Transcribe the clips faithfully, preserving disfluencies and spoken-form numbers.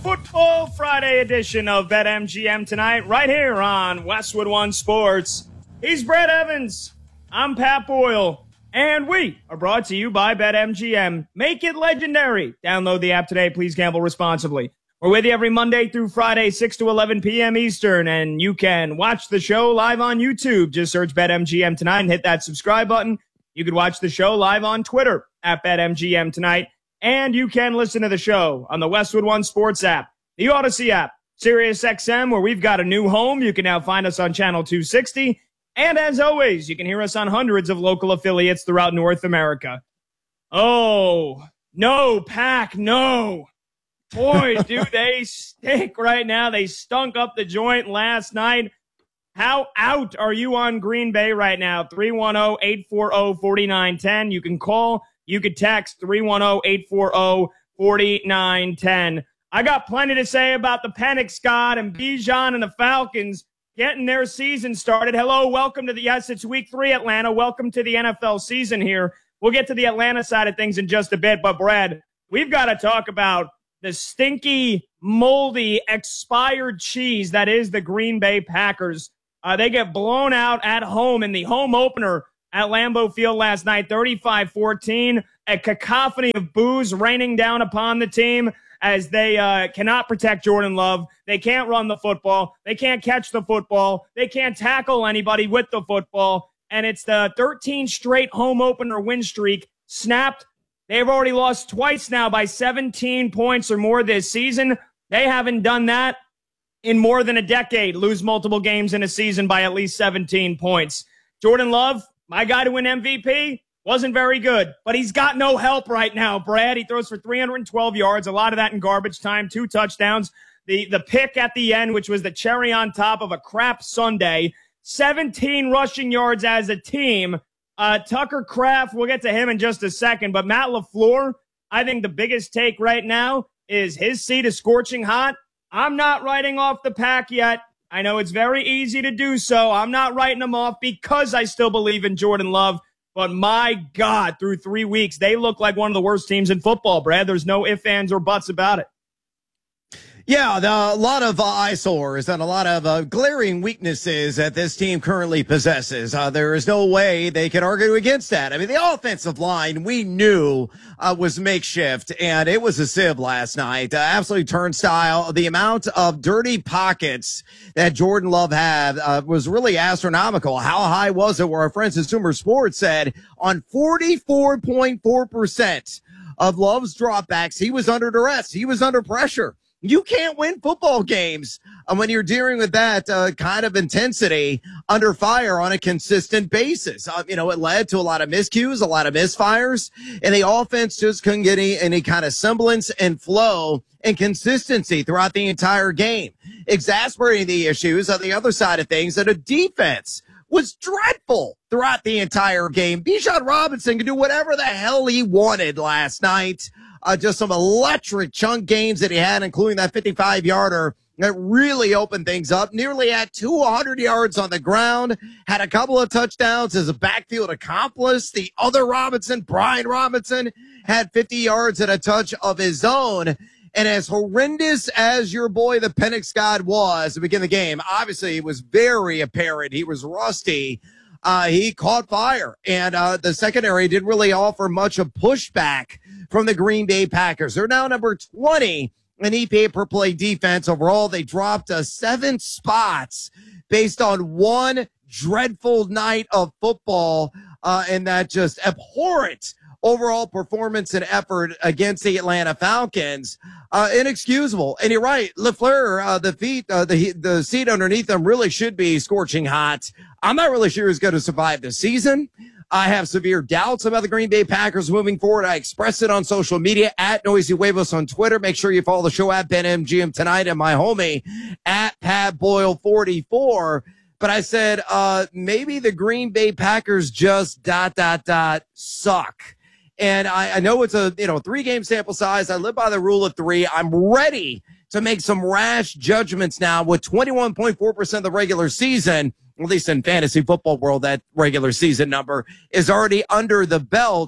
Football Friday edition of BetMGM tonight, right here on Westwood One Sports. He's Brett Evans. I'm Pat Boyle. And we are brought to you by BetMGM. Make it legendary. Download the app today. Please gamble responsibly. We're with you every Monday through Friday, six to eleven p.m. Eastern. And you can watch the show live on YouTube. Just search BetMGM tonight and hit that subscribe button. You can watch the show live on Twitter at BetMGM tonight. And you can listen to the show on the Westwood One Sports app, the Odyssey app, SiriusXM, where we've got a new home. You can now find us on Channel two sixty. And as always, you can hear us on hundreds of local affiliates throughout North America. Oh, no, Pack, no. Boy, do they stink right now. They stunk up the joint last night. How out are you on Green Bay right now? three one zero, eight four zero, four nine one zero. You can call. You could text three one zero, eight four zero, four nine one zero. I got plenty to say about the Panic Squad and Bijan and the Falcons getting their season started. Hello, welcome to the, yes, it's week three, Atlanta. Welcome to the N F L season here. We'll get to the Atlanta side of things in just a bit, but Brad, we've got to talk about the stinky, moldy, expired cheese that is the Green Bay Packers. Uh, they get blown out at home in the home opener at Lambeau Field last night, thirty-five fourteen, a cacophony of boos raining down upon the team as they uh, cannot protect Jordan Love. They can't run the football. They can't catch the football. They can't tackle anybody with the football. And it's the thirteen straight home opener win streak snapped. They've already lost twice now by seventeen points or more this season. They haven't done that in more than a decade, lose multiple games in a season by at least seventeen points. Jordan Love, my guy to win M V P, wasn't very good, but he's got no help right now, Brad. He throws for three hundred twelve yards, a lot of that in garbage time, two touchdowns. The the pick at the end, which was the cherry on top of a crap Sunday, seventeen rushing yards as a team. Uh, Tucker Kraft, we'll get to him in just a second, but Matt LaFleur, I think the biggest take right now is his seat is scorching hot. I'm not writing off the Pack yet. I know it's very easy to do so. I'm not writing them off because I still believe in Jordan Love. But my God, through three weeks, they look like one of the worst teams in football, Brad. There's no ifs, ands, or buts about it. Yeah, the, a lot of uh, eyesores and a lot of uh, glaring weaknesses that this team currently possesses. Uh, there is no way they can argue against that. I mean, the offensive line we knew uh, was makeshift, and it was a sieve last night. Uh, absolutely turnstile. The amount of dirty pockets that Jordan Love had uh, was really astronomical. How high was it? Where our friends at Consumer Sports said on forty-four point four percent of Love's dropbacks, he was under duress. He was under pressure. You can't win football games uh, when you're dealing with that uh, kind of intensity under fire on a consistent basis. Uh, you know, it led to a lot of miscues, a lot of misfires, and the offense just couldn't get any, any kind of semblance and flow and consistency throughout the entire game. Exasperating the issues on the other side of things, that a defense was dreadful throughout the entire game. Bijan Robinson could do whatever the hell he wanted last night. Uh, just some electric chunk games that he had, including that fifty-five yarder that really opened things up. Nearly had two hundred yards on the ground, had a couple of touchdowns as a backfield accomplice. The other Robinson, Brian Robinson, had fifty yards and a touch of his own. And as horrendous as your boy, the Penix God, was to begin the game, obviously it was very apparent he was rusty. Uh, he caught fire, and uh, the secondary didn't really offer much of pushback from the Green Bay Packers. They're now number twenty in E P A per play defense. Overall, they dropped uh, seven spots based on one dreadful night of football, uh, and that just abhorrent overall performance and effort against the Atlanta Falcons. Uh, inexcusable. And you're right, LaFleur, uh, the feet, uh, the, the seat underneath them really should be scorching hot. I'm not really sure he's going to survive the season. I have severe doubts about the Green Bay Packers moving forward. I expressed it on social media at Noisy Huevos on Twitter. Make sure you follow the show at BetMGM tonight and my homie at Pat Boyle forty-four. But I said, uh, maybe the Green Bay Packers just dot, dot, dot suck. And I, I know it's a, you know, three game sample size. I live by the rule of three. I'm ready to make some rash judgments now with twenty-one point four percent of the regular season, at least in fantasy football world, that regular season number is already under the belt.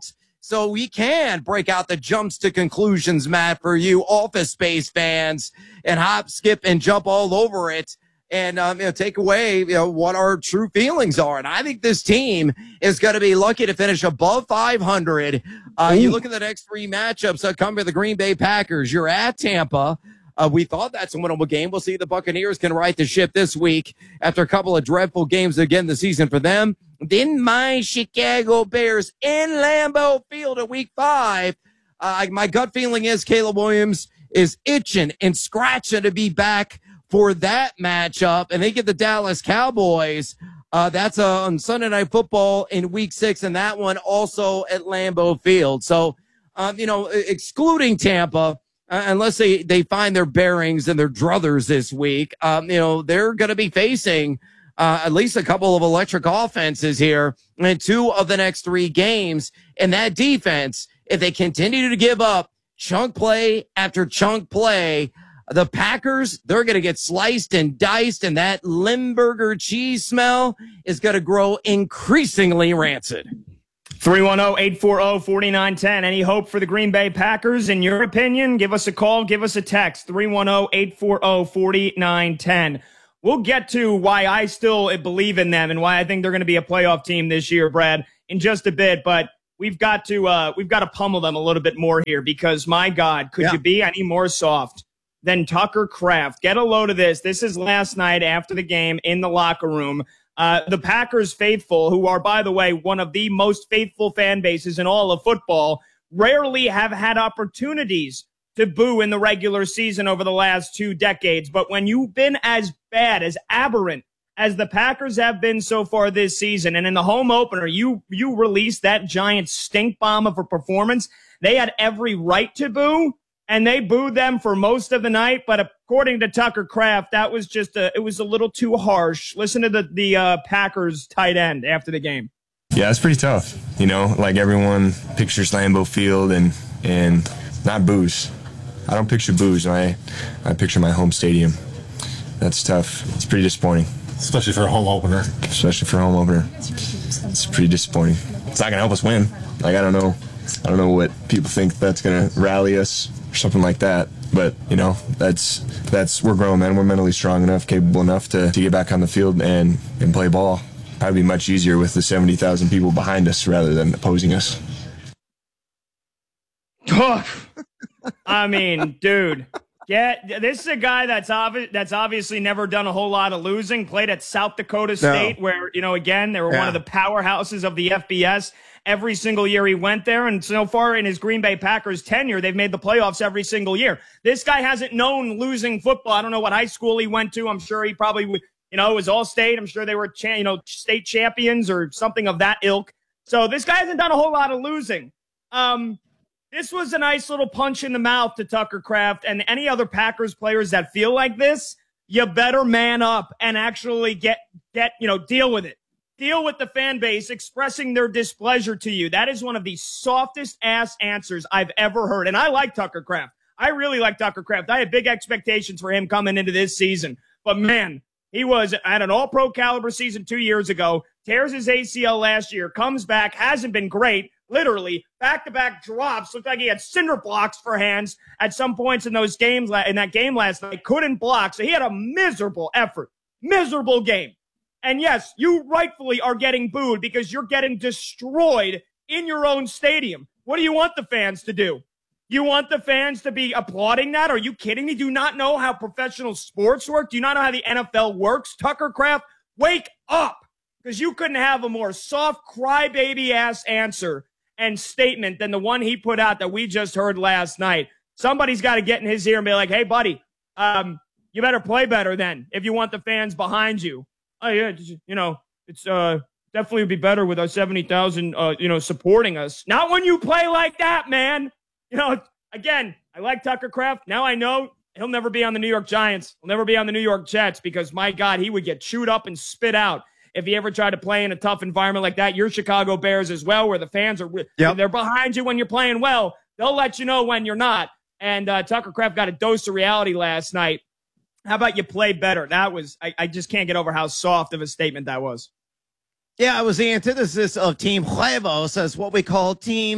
So we can break out the jumps to conclusions, Matt, for you Office Space fans, and hop, skip, and jump all over it, and um, you know, take away you know what our true feelings are. And I think this team is going to be lucky to finish above five hundred. Uh, you look at the next three matchups that come to the Green Bay Packers. You're at Tampa. Uh, we thought that's a winnable game. We'll see if the Buccaneers can right the ship this week after a couple of dreadful games again this season for them. Then my Chicago Bears in Lambeau Field at week five. Uh, my gut feeling is Caleb Williams is itching and scratching to be back for that matchup. And they get the Dallas Cowboys. Uh, that's uh, on Sunday Night Football in week six, and that one also at Lambeau Field. So, um, you know, excluding Tampa, Uh, unless they, they find their bearings and their druthers this week, um, you know, they're going to be facing uh, at least a couple of electric offenses here in two of the next three games. And that defense, if they continue to give up chunk play after chunk play, the Packers, they're going to get sliced and diced, and that Limburger cheese smell is going to grow increasingly rancid. three one zero, eight four zero, four nine one zero. Any hope for the Green Bay Packers, in your opinion? Give us a call. Give us a text. three one zero, eight four zero, four nine one zero. We'll get to why I still believe in them and why I think they're going to be a playoff team this year, Brad, in just a bit. But we've got to uh, we've got to pummel them a little bit more here because, my God, could yeah. you be any more soft than Tucker Kraft? Get a load of this. This is last night after the game in the locker room. Uh, the Packers faithful, who are, by the way, one of the most faithful fan bases in all of football, rarely have had opportunities to boo in the regular season over the last two decades. But when you've been as bad, as aberrant as the Packers have been so far this season, and in the home opener, you you released that giant stink bomb of a performance, they had every right to boo. And they booed them for most of the night, but according to Tucker Kraft, that was just a, it was a little too harsh. Listen to the, the uh, Packers tight end after the game. Yeah, it's pretty tough. You know, like everyone pictures Lambeau Field and, and not boos. I don't picture boos. I, I picture my home stadium. That's tough. It's pretty disappointing. Especially for a home opener. Especially for a home opener. It's pretty disappointing. It's not going to help us win. Like, I don't know. I don't know what people think that's going to rally us or something like that. But, you know, that's, that's, we're grown men. We're mentally strong enough, capable enough to, to get back on the field and, and play ball. Probably be much easier with the seventy thousand people behind us rather than opposing us. I mean, dude, get, this is a guy that's, obvi- that's obviously never done a whole lot of losing, played at South Dakota State, no. where, you know, again, they were yeah. one of the powerhouses of the F B S. Every single year he went there, and so far in his Green Bay Packers tenure, they've made the playoffs every single year. This guy hasn't known losing football. I don't know what high school he went to. I'm sure he probably, you know, was all-state. I'm sure they were, cha- you know, state champions or something of that ilk. So this guy hasn't done a whole lot of losing. Um, this was a nice little punch in the mouth to Tucker Kraft and any other Packers players that feel like this. You better man up and actually get, get, you know, deal with it. Deal with the fan base expressing their displeasure to you. That is one of the softest ass answers I've ever heard. And I like Tucker Kraft. I really like Tucker Kraft. I had big expectations for him coming into this season. But man, he was at an all-pro caliber season two years ago, tears his A C L last year, comes back, hasn't been great, literally back-to-back drops. Looked like he had cinder blocks for hands at some points in those games, in that game last night. Couldn't block. So he had a miserable effort, miserable game. And yes, you rightfully are getting booed because you're getting destroyed in your own stadium. What do you want the fans to do? You want the fans to be applauding that? Are you kidding me? Do you not know how professional sports work? Do you not know how the N F L works? Tucker Kraft, wake up! Because you couldn't have a more soft, crybaby-ass answer and statement than the one he put out that we just heard last night. Somebody's got to get in his ear and be like, hey, buddy, um, you better play better then if you want the fans behind you. Oh, yeah, you know, it's uh definitely would be better with our seventy thousand, uh, you know, supporting us. Not when you play like that, man. You know, again, I like Tucker Kraft. Now I know he'll never be on the New York Giants. He'll never be on the New York Jets because, my God, he would get chewed up and spit out if he ever tried to play in a tough environment like that. Your Chicago Bears as well, where the fans are yep. they're behind you when you're playing well. They'll let you know when you're not. And uh, Tucker Kraft got a dose of reality last night. How about you play better? That was, I, I just can't get over how soft of a statement that was. Yeah, it was the antithesis of Team Huevos as what we call Team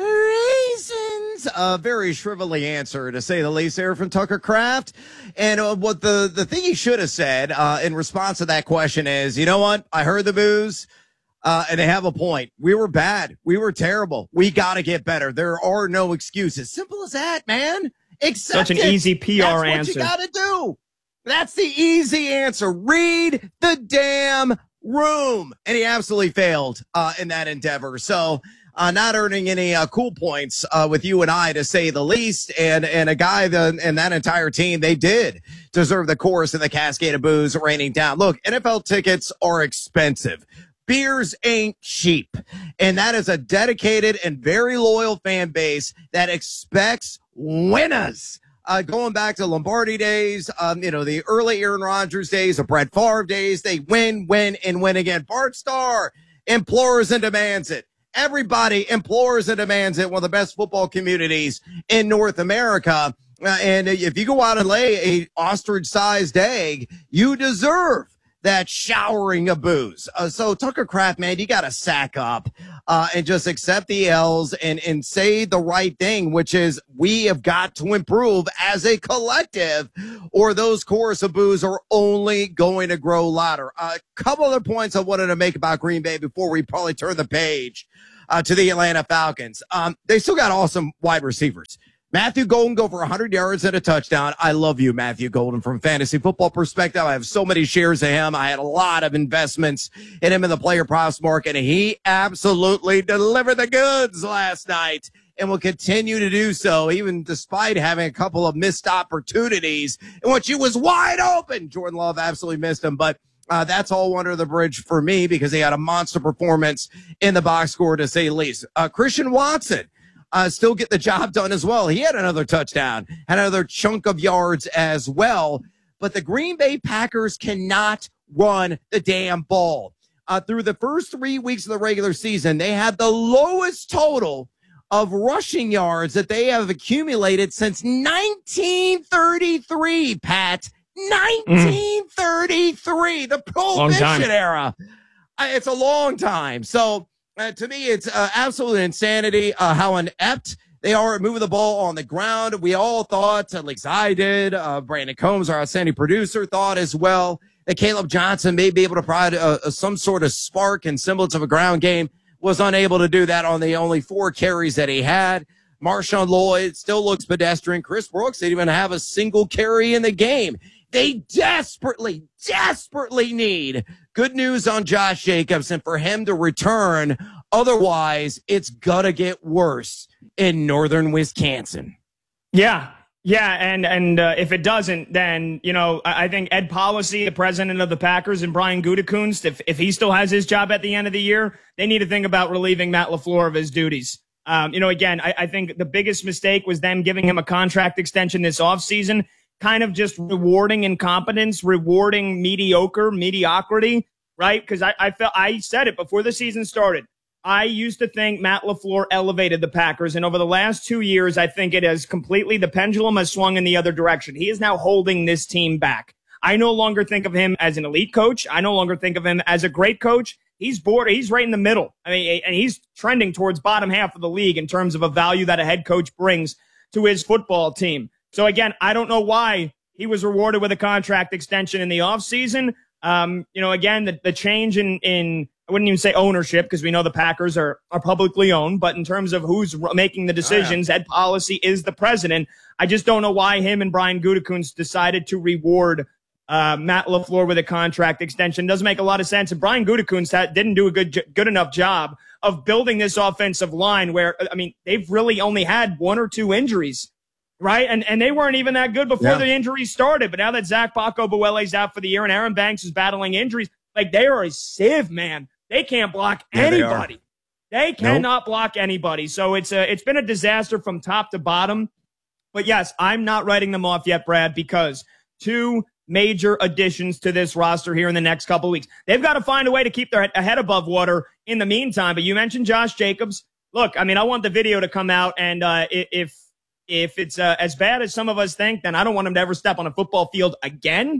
Raisins. A very shrivelly answer, to say the least, there from Tucker Kraft. And uh, what the, the thing he should have said uh, in response to that question is, you know what? I heard the boos, uh, and they have a point. We were bad. We were terrible. We got to get better. There are no excuses. Simple as that, man. Accept Such an it. easy P R That's answer. What you got to do. That's the easy answer. Read the damn room. And he absolutely failed uh, in that endeavor. So uh, not earning any uh, cool points uh, with you and I, to say the least. And and a guy that, and that entire team, they did deserve the chorus and the cascade of boos raining down. Look, N F L tickets are expensive. Beers ain't cheap. And that is a dedicated and very loyal fan base that expects winners. Uh, going back to Lombardi days, um, you know, the early Aaron Rodgers days, the Brett Favre days, they win, win, and win again. Bart Starr implores and demands it. Everybody implores and demands it. One of the best football communities in North America. Uh, and if you go out and lay a ostrich-sized egg, you deserve that showering of booze. Uh, so Tucker Kraft, man, you got to sack up uh, and just accept the L's and, and say the right thing, which is we have got to improve as a collective, or those chorus of boos are only going to grow louder. A uh, couple other points I wanted to make about Green Bay before we probably turn the page uh, to the Atlanta Falcons. Um, they still got awesome wide receivers. Matthew Golden go for one hundred yards and a touchdown. I love you, Matthew Golden, from fantasy football perspective. I have so many shares of him. I had a lot of investments in him in the player props market, and he absolutely delivered the goods last night and will continue to do so, even despite having a couple of missed opportunities in which he was wide open. Jordan Love absolutely missed him, but Uh, that's all under the bridge for me because he had a monster performance in the box score, to say the least. Uh, Christian Watson. Uh, still get the job done as well. He had another touchdown, had another chunk of yards as well. But the Green Bay Packers cannot run the damn ball. Uh, through the first three weeks of the regular season, they had the lowest total of rushing yards that they have accumulated since nineteen thirty-three, Pat. nineteen thirty-three, the Prohibition era. Uh, it's a long time. So, Uh, to me, it's uh, absolute insanity uh, how inept they are at moving the ball on the ground. We all thought, at least I did, uh, Brandon Combs, our outstanding producer, thought as well that Caleb Johnson may be able to provide a, a, some sort of spark and semblance of a ground game. Was unable to do that on the only four carries that he had. Marshawn Lloyd still looks pedestrian. Chris Brooks didn't even have a single carry in the game. They desperately, desperately need good news on Josh Jacobs and for him to return. Otherwise, it's gonna get worse in northern Wisconsin. Yeah. Yeah, and and uh, if it doesn't, then, you know, I, I think Ed Policy, the president of the Packers, and Brian Gutekunst, if, if he still has his job at the end of the year, they need to think about relieving Matt LaFleur of his duties. Um, you know, again, I, I think the biggest mistake was them giving him a contract extension this offseason, kind of just rewarding incompetence, rewarding mediocre, mediocrity, right? Because I, I felt I said it before the season started. I used to think Matt LaFleur elevated the Packers, and over the last two years, I think it has completely, the pendulum has swung in the other direction. He is now holding this team back. I no longer think of him as an elite coach. I no longer think of him as a great coach. He's bored. He's right in the middle. I mean, and he's trending towards bottom half of the league in terms of a value that a head coach brings to his football team. So again, I don't know why he was rewarded with a contract extension in the offseason. Um, you know, again, the, the change in, in, I wouldn't even say ownership because we know the Packers are, are publicly owned, but in terms of who's making the decisions, oh, yeah. Ed Policy is the president. I just don't know why him and Brian Gutekunst decided to reward uh, Matt LaFleur with a contract extension. Doesn't make a lot of sense. And Brian Gutekunst had, didn't do a good, good enough job of building this offensive line where, I mean, they've really only had one or two injuries. Right. And and they weren't even that good before yeah. the injuries started. But now that Zach Paco-Buele's out for the year and Aaron Banks is battling injuries, like they are a sieve, man. They can't block yeah, anybody. They, they cannot nope. block anybody. So it's a, it's been a disaster from top to bottom. But yes, I'm not writing them off yet, Brad, because two major additions to this roster here in the next couple of weeks. They've got to find a way to keep their head above water in the meantime. But you mentioned Josh Jacobs. Look, I mean, I want the video to come out, and uh, if If it's uh, as bad as some of us think, then I don't want him to ever step on a football field again.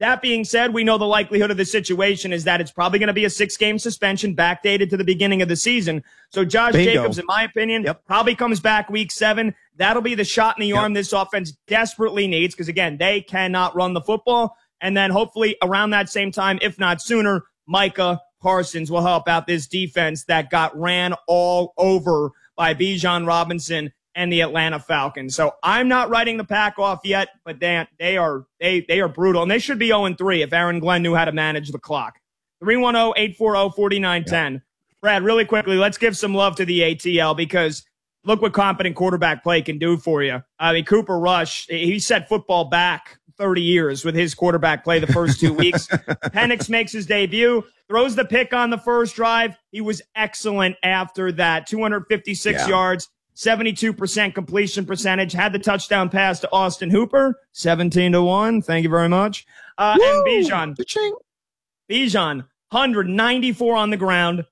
That being said, we know the likelihood of the situation is that it's probably going to be a six-game suspension backdated to the beginning of the season. So Josh Bingo. Jacobs, in my opinion, yep. probably comes back week seven. That'll be the shot in the yep. arm this offense desperately needs because, again, they cannot run the football. And then hopefully around that same time, if not sooner, Micah Parsons will help out this defense that got ran all over by Bijan Robinson and the Atlanta Falcons. So I'm not writing the Pack off yet, but they, they are they they are brutal. And they should be oh and three if Aaron Glenn knew how to manage the clock. three one zero, eight four zero, four nine one zero. Yeah. Brad, really quickly, let's give some love to the A T L because look what competent quarterback play can do for you. I mean, Cooper Rush, he set football back thirty years with his quarterback play the first two weeks. Penix makes his debut, throws the pick on the first drive. He was excellent after that. two hundred fifty-six yeah. yards. seventy-two percent completion percentage, had the touchdown pass to Austin Hooper, seventeen to one. Thank you very much. Uh, and Bijan, Bijan, one hundred ninety-four on the ground,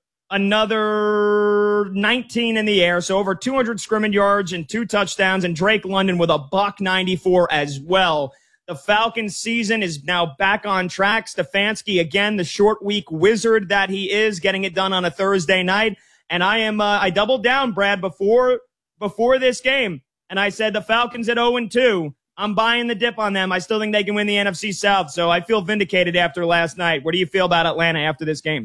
another nineteen in the air, so over two hundred scrimmage yards and two touchdowns, and Drake London with a buck ninety-four as well. The Falcons season is now back on track. Stefanski, again, the short week wizard that he is, getting it done on a Thursday night. And I am, uh, I doubled down, Brad, before before this game, and I said the Falcons at oh and two. I'm buying the dip on them. I still think they can win the N F C South, so I feel vindicated after last night. What do you feel about Atlanta after this game?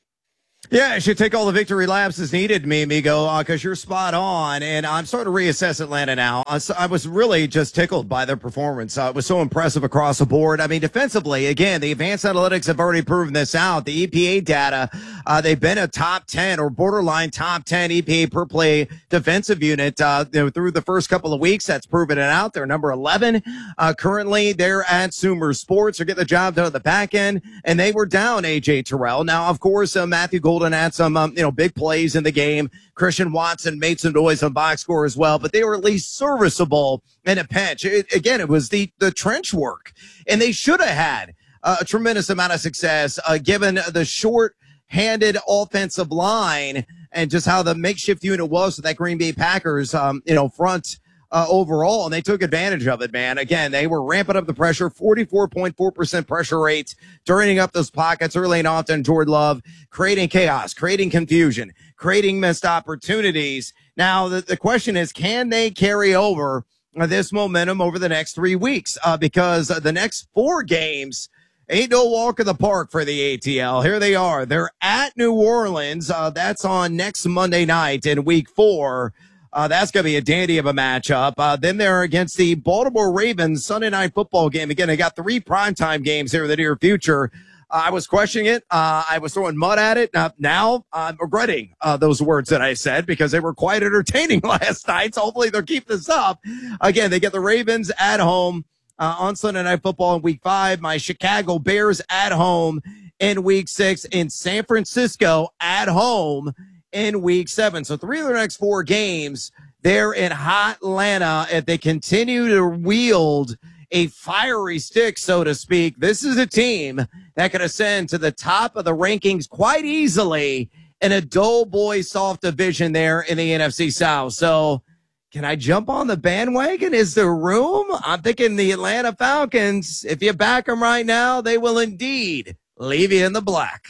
Yeah, I should take all the victory laps as needed, me, amigo, because uh, you're spot on, and I'm starting to reassess Atlanta now. I, I was really just tickled by their performance. Uh, it was so impressive across the board. I mean, defensively, again, the advanced analytics have already proven this out. The E P A data, uh, they've been a top ten or borderline top ten E P A per play defensive unit uh, you know, through the first couple of weeks. That's proven it out. They're number eleven. Uh, currently, they're at Sumer Sports. They're getting the job done at the back end, and they were down A J Terrell. Now, of course, uh, Matthew Golden had some, um, you know, big plays in the game. Christian Watson made some noise on box score as well, but they were at least serviceable in a pinch. It, again, it was the, the trench work, and they should have had uh, a tremendous amount of success, uh, given the short-handed offensive line and just how the makeshift unit was with that Green Bay Packers, um, you know, front Uh, overall, and they took advantage of it, man. Again, they were ramping up the pressure, forty-four point four percent pressure rates, turning up those pockets early and often. Jordan Love, creating chaos, creating confusion, creating missed opportunities. Now, the, the question is, can they carry over uh, this momentum over the next three weeks? Uh, because uh, the next four games ain't no walk in the park for the A T L. Here they are. They're at New Orleans. Uh, that's on next Monday night in week four. Uh, that's going to be a dandy of a matchup. Uh, then they're against the Baltimore Ravens Sunday night football game. Again, they got three primetime games here in the near future. Uh, I was questioning it. Uh, I was throwing mud at it. Uh, now I'm regretting uh, those words that I said because they were quite entertaining last night. So hopefully they'll keep this up. Again, they get the Ravens at home uh, on Sunday night football in week five. My Chicago Bears at home in week six. In San Francisco at home in week seven. So three of their next four games, they're in hot Atlanta. If they continue to wield a fiery stick, so to speak, this is a team that can ascend to the top of the rankings quite easily in a doughboy soft division there in the N F C South. So can I jump on the bandwagon? Is there room? I'm thinking the Atlanta Falcons, if you back them right now, they will indeed leave you in the black.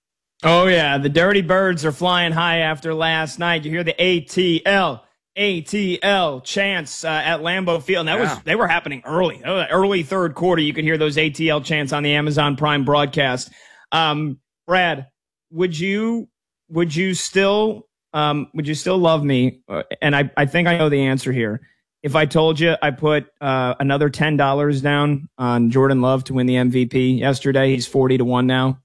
Oh, yeah. The Dirty Birds are flying high after last night. You hear the A T L, A T L chants uh, at Lambeau Field. And that yeah. was, they were happening early, early third quarter. You could hear those A T L chants on the Amazon Prime broadcast. Um, Brad, would you, would you still, um, would you still love me? Uh, and I, I think I know the answer here. If I told you I put uh, another ten dollars down on Jordan Love to win the M V P yesterday, he's forty to one now.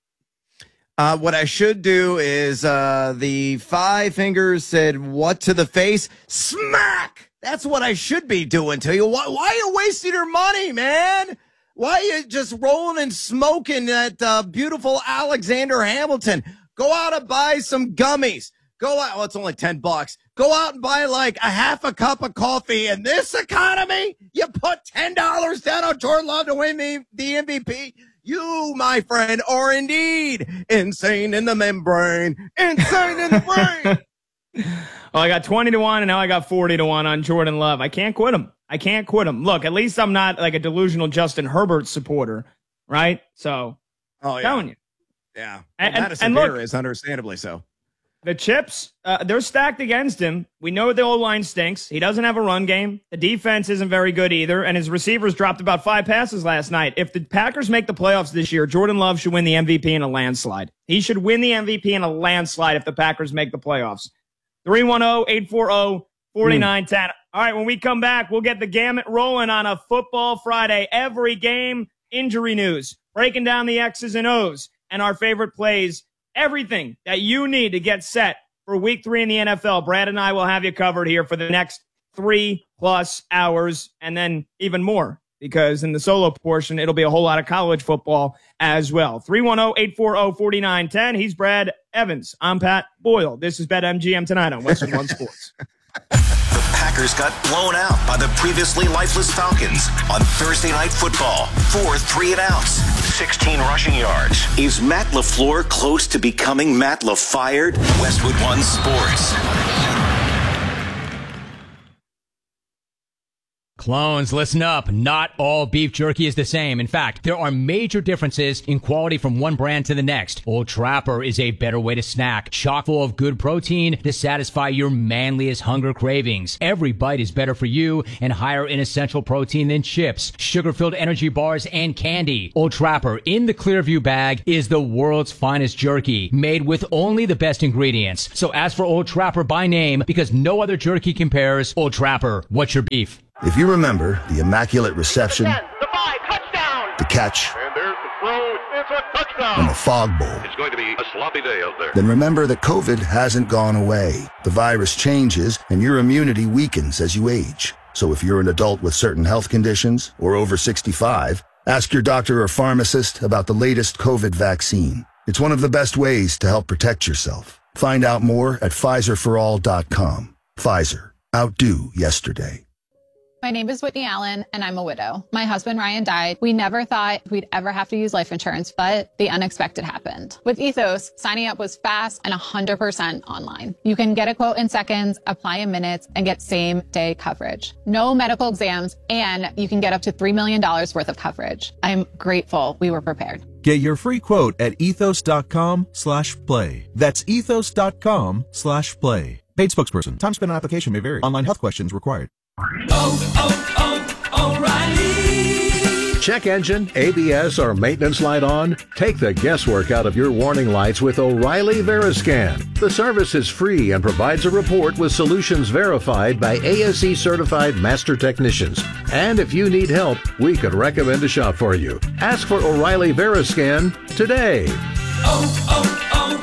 Uh, what I should do is uh, the five fingers said, what to the face? Smack! That's what I should be doing to you. Why, why are you wasting your money, man? Why are you just rolling and smoking that uh, beautiful Alexander Hamilton? Go out and buy some gummies. Go out. Well, it's only ten bucks. Go out and buy like a half a cup of coffee. In this economy, you put ten dollars down on Jordan Love to win me the M V P. You, my friend, are indeed insane in the membrane. Insane in the brain. Well, I got twenty to one, and now I got forty to one on Jordan Love. I can't quit him. I can't quit him. Look, at least I'm not like a delusional Justin Herbert supporter. right? So, Oh, yeah. telling you. Yeah. And, Well, and, Madison and look, Beer is understandably so. the chips, uh, they're stacked against him. We know the O-line stinks. He doesn't have a run game. The defense isn't very good either, and his receivers dropped about five passes last night. If the Packers make the playoffs this year, Jordan Love should win the M V P in a landslide. He should win the M V P in a landslide if the Packers make the playoffs. three one zero, eight four zero, four nine one zero. All right, when we come back, we'll get the gamut rolling on a Football Friday. Every game, injury news, breaking down the X's and O's, and our favorite plays. Everything that you need to get set for week three in the N F L. Brad and I will have you covered here for the next three plus hours and then even more, because in the solo portion, it'll be a whole lot of college football as well. three one zero, eight four zero, four nine one zero. He's Brad Evans. I'm Pat Boyle. This is BetMGM tonight on Westwood One Sports. The Packers got blown out by the previously lifeless Falcons on Thursday Night Football. Four three and outs, sixteen rushing yards. Is Matt LaFleur close to becoming Matt LaFired? Westwood One Sports. Clones, listen up. Not all beef jerky is the same. In fact, there are major differences in quality from one brand to the next. Old Trapper is a better way to snack, chock full of good protein to satisfy your manliest hunger cravings. Every bite is better for you and higher in essential protein than chips, sugar-filled energy bars, and candy. Old Trapper in the Clearview bag is the world's finest jerky, made with only the best ingredients. So ask for Old Trapper by name, because no other jerky compares. Old Trapper, what's your beef? If you remember the immaculate reception, the five, touchdown, the catch, and there's the throw, it's a touchdown, and the fog bowl, it's going to be a sloppy day out there. then remember that COVID hasn't gone away. The virus changes, and your immunity weakens as you age. So if you're an adult with certain health conditions or over sixty-five, ask your doctor or pharmacist about the latest COVID vaccine. It's one of the best ways to help protect yourself. Find out more at Pfizer for all dot com. Pfizer. Outdo yesterday. My name is Whitney Allen, and I'm a widow. My husband, Ryan, died. We never thought we'd ever have to use life insurance, but the unexpected happened. With Ethos, signing up was fast and one hundred percent online. You can get a quote in seconds, apply in minutes, and get same-day coverage. No medical exams, and you can get up to three million dollars worth of coverage. I'm grateful we were prepared. Get your free quote at ethos.com slash play. That's ethos.com slash play. Paid spokesperson. Time spent on application may vary. Online health questions required. Oh, oh, oh, O'Reilly. Check engine, A B S, or maintenance light on? Take the guesswork out of your warning lights with O'Reilly Veriscan. The service is free and provides a report with solutions verified by A S E certified master technicians. And if you need help, we could recommend a shop for you. Ask for O'Reilly Veriscan today. Oh,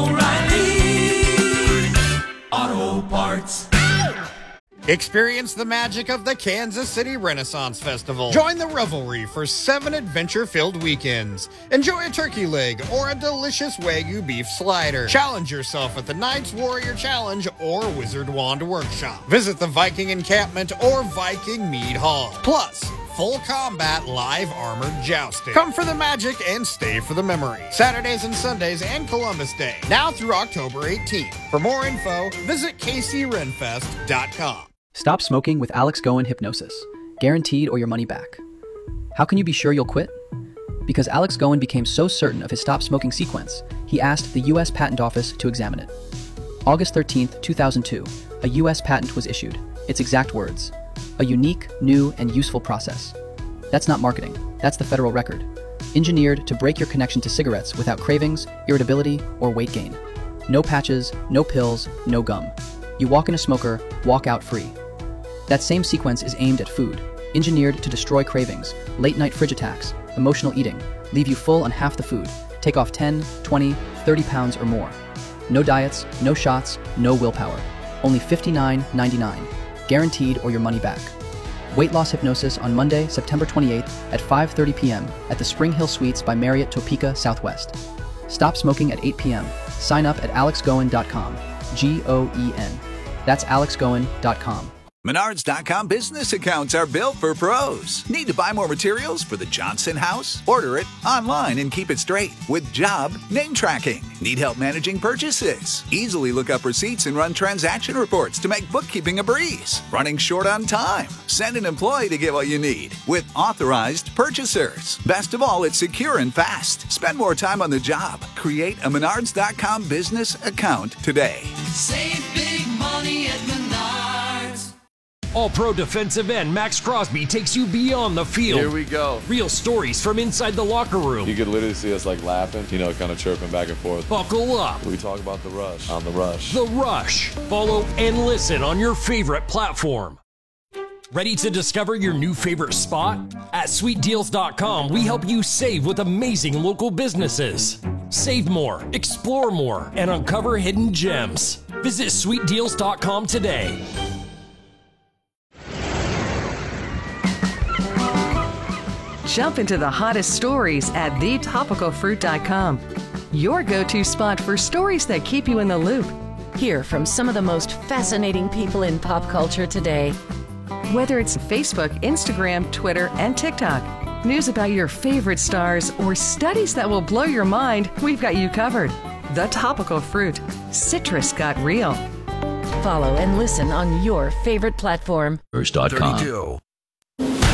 oh, oh, O'Reilly Auto Parts. Experience the magic of the Kansas City Renaissance Festival. Join the revelry for seven adventure-filled weekends. Enjoy a turkey leg or a delicious Wagyu beef slider. Challenge yourself at the Knights Warrior Challenge or Wizard Wand Workshop. Visit the Viking Encampment or Viking Mead Hall. Plus, full combat live armored jousting. Come for the magic and stay for the memory. Saturdays and Sundays and Columbus Day. Now through October eighteenth. For more info, visit k c renfest dot com. Stop smoking with Alex Goen Hypnosis. Guaranteed or your money back. How can you be sure you'll quit? Because Alex Goen became so certain of his stop smoking sequence, he asked the U S Patent Office to examine it. August thirteenth, two thousand two, a U S patent was issued. Its exact words: a unique, new, and useful process. That's not marketing. That's the federal record. Engineered to break your connection to cigarettes without cravings, irritability, or weight gain. No patches, no pills, no gum. You walk in a smoker, walk out free. That same sequence is aimed at food, engineered to destroy cravings, late-night fridge attacks, emotional eating, leave you full on half the food, take off ten, twenty, thirty pounds or more. No diets, no shots, no willpower. Only fifty-nine ninety-nine. Guaranteed or your money back. Weight loss hypnosis on Monday, September twenty-eighth at five thirty p.m. at the Spring Hill Suites by Marriott Topeka Southwest. Stop smoking at eight p.m. Sign up at alex goen dot com. G O E N. That's alex goen dot com. Menards dot com business accounts are built for pros. Need to buy more materials for the Johnson house? Order it online and keep it straight with job name tracking. Need help managing purchases? Easily look up receipts and run transaction reports to make bookkeeping a breeze. Running short on time? Send an employee to get what you need with authorized purchasers. Best of all, it's secure and fast. Spend more time on the job. Create a Menards dot com business account today. Save big money at Menards. All-Pro defensive end Max Crosby takes you beyond the field. Here we go. Real stories from inside the locker room. You could literally see us like laughing, you know, kind of chirping back and forth. Buckle up. We talk about the rush on the rush. The Rush. Follow and listen on your favorite platform. Ready to discover your new favorite spot? At sweet deals dot com, we help you save with amazing local businesses. Save more, explore more, and uncover hidden gems. Visit sweet deals dot com today. Jump into the hottest stories at the topical fruit dot com. Your go-to spot for stories that keep you in the loop. Hear from some of the most fascinating people in pop culture today. Whether it's Facebook, Instagram, Twitter, and TikTok, news about your favorite stars, or studies that will blow your mind, we've got you covered. The Topical Fruit. Citrus got real. Follow and listen on your favorite platform. First dot com.